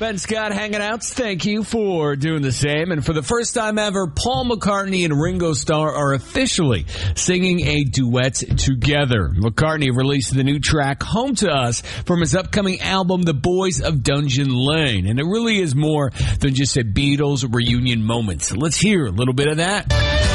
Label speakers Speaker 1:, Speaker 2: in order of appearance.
Speaker 1: Ben Scott hanging out. Thank you for doing the same. And for the first time ever, Paul McCartney and Ringo Starr are officially singing a duet together. McCartney released the new track Home to Us from his upcoming album The Boys of Dungeon Lane. And it really is more than just a Beatles reunion moment. So let's hear a little bit of that.